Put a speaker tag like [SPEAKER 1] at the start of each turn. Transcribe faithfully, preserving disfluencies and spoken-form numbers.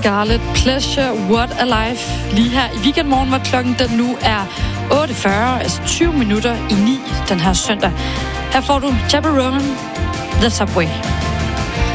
[SPEAKER 1] Scarlet Pleasure, What a Life. Lige her i Weekendmorgen, hvor klokken den nu er otte fyrre, altså tyve minutter i ni den her søndag. Her får du Chaperone, The Subway.